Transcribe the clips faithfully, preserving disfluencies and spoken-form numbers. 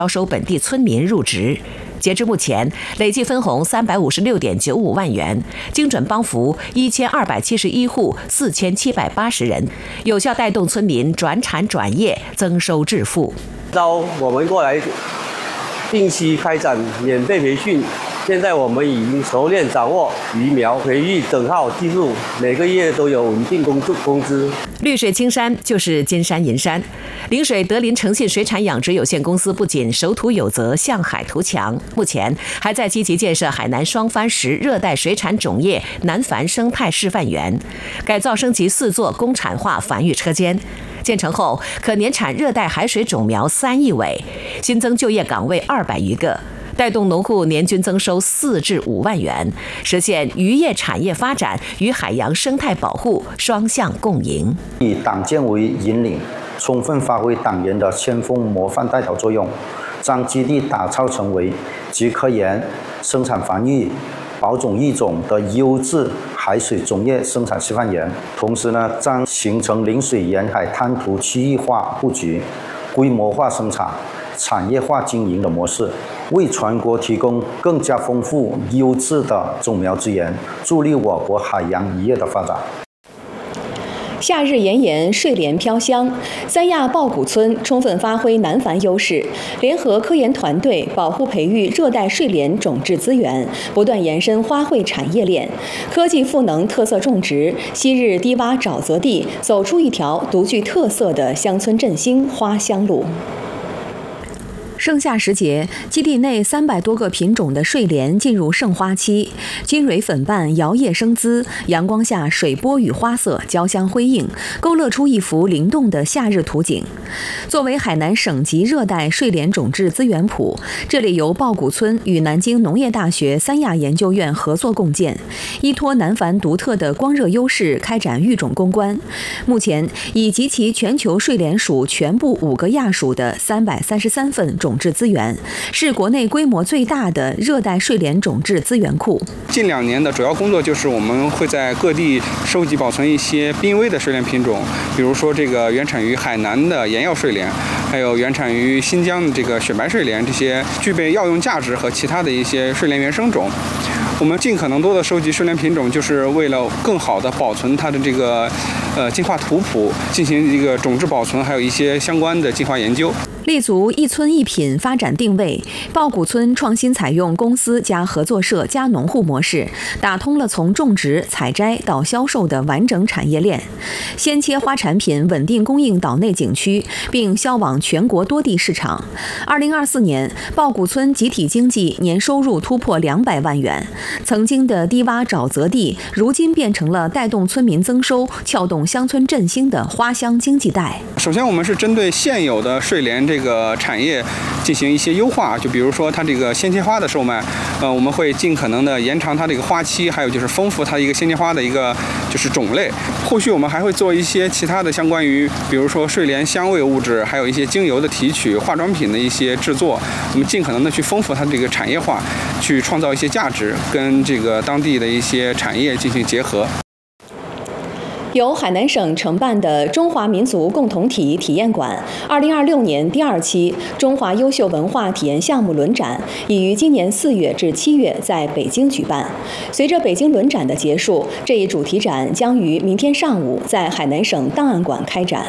招收本地村民入职。截至目前，累计分红三百五十六点九五万元，精准帮扶一千二百七十一户四千七百八十人，有效带动村民转产转业，增收致富。 招我们过来，定期开展免费培训。现在我们已经熟练掌握鱼苗培育整套技术，每个月都有稳定工工资。 绿水青山就是金山银山。临水德林诚信水产养殖有限公司不仅守土有责、向海图强，目前还在积极建设海南双帆石热带水产种业南繁生态示范园，改造升级四座工厂化繁育车间。建成后，可年产热带海水种苗三亿尾，新增就业岗位二百余个。带动农户年均增收四至五万元，实现渔业产业发展与海洋生态保护双向共赢。 以党建为引领，充分发挥党员的先锋模范代表作用，将基地打造成为集科研、生产繁育、保种育种的优质海水种业生产示范园。同时呢，将形成临水沿海滩涂区域化布局、规模化生产、产业化经营的模式，为全国提供更加丰富优质的种苗资源，助力我国海洋渔业的发展。 夏日炎炎，睡莲飘香。三亚抱谷村充分发挥南繁优势，联合科研团队保护培育热带睡莲种质资源，不断延伸花卉产业链，科技赋能特色种植。昔日低洼沼泽地走出一条独具特色的乡村振兴花香路。盛夏时节，基地内三百多个品种的睡莲进入盛花期，金蕊粉瓣摇曳生姿，阳光下水波与花色交相辉映，勾勒出一幅灵动的夏日图景。作为海南省级热带睡莲种质资源圃，这里由抱谷村与南京农业大学三亚研究院合作共建，依托南繁独特的光热优势开展育种攻关。目前已集齐全球睡莲属全部五个亚属的三百三十三份种质资源，是国内规模最大的热带睡莲种质资源库。 近两年的主要工作就是我们会在各地收集保存一些濒危的睡莲品种，比如说这个原产于海南的盐药睡莲，还有原产于新疆的这个雪白睡莲，这些具备药用价值和其他的一些睡莲原生种。我们尽可能多的收集睡莲品种，就是为了更好的保存它的这个呃进化图谱，进行一个种质保存，还有一些相关的进化研究。 立足一村一品发展定位，抱谷村创新采用公司加合作社加农户模式，打通了从种植、采摘到销售的完整产业链，鲜切花产品稳定供应岛内景区，并销往全国多地市场。二零二四年，抱谷村集体经济年收入突破两百万元，曾经的低洼沼泽地，如今变成了带动村民增收、撬动乡村振兴的花香经济带。 首先，我们是针对现有的睡莲这个产业进行一些优化，就比如说它这个鲜切花的售卖，呃，我们会尽可能的延长它这个花期，还有就是丰富它一个鲜切花的一个就是种类。后续我们还会做一些其他的相关于，比如说睡莲香味物质，还有一些精油的提取、化妆品的一些制作，我们尽可能的去丰富它这个产业化，去创造一些价值，跟这个当地的一些产业进行结合。 由海南省承办的中华民族共同体体验馆二零二六年第二期中华优秀文化体验项目轮展已于今年四月至七月在北京举办。随着北京轮展的结束，这一主题展将于明天上午在海南省档案馆开展。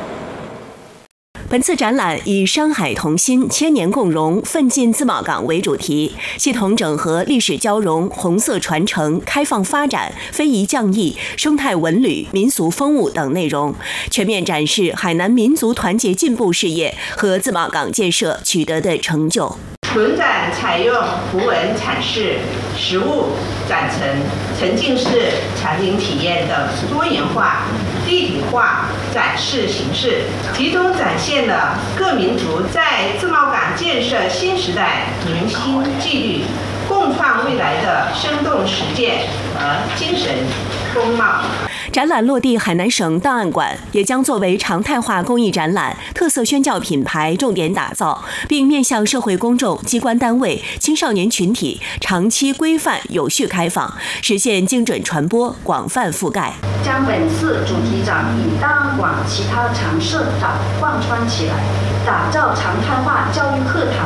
本次展览以山海同心、千年共荣、奋进自贸港为主题，系统整合历史交融、红色传承、开放发展、非遗匠艺、生态文旅、民俗风物等内容，全面展示海南民族团结进步事业和自贸港建设取得的成就。 轮展采用图文阐释、实物展陈、沉浸式场景体验等多元化、立体化展示形式，集中展现了各民族在自贸港建设新时代凝心纪律、共创未来的生动实践和精神。 风貌。 展览落地海南省档案馆，也将作为常态化公益展览、特色宣教品牌重点打造，并面向社会公众、机关单位、青少年群体长期规范有序开放，实现精准传播、广泛覆盖。 将本次主题展与档案馆其他常设展贯穿起来，打造常态化教育课堂。